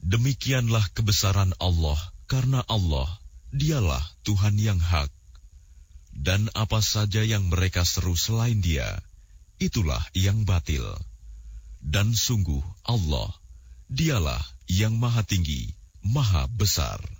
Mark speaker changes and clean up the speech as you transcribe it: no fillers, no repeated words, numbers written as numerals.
Speaker 1: Demikianlah kebesaran Allah, karena Allah, dialah Tuhan yang hak. Dan apa saja yang mereka seru selain Dia, itulah yang batil. Dan sungguh Allah, dialah yang maha tinggi, maha besar.